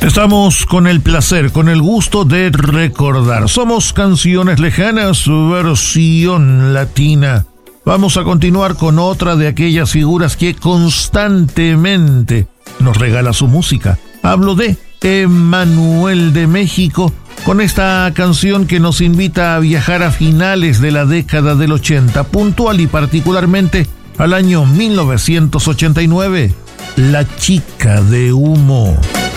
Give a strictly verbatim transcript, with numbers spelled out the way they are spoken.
Estamos con el placer, con el gusto de recordar. Somos Canciones Lejanas, versión latina. Vamos a continuar con otra de aquellas figuras que constantemente nos regala su música. Hablo de Emmanuel de México, con esta canción que nos invita a viajar a finales de la década del ochenta, puntual y particularmente al año mil novecientos ochenta y nueve, La Chica de Humo.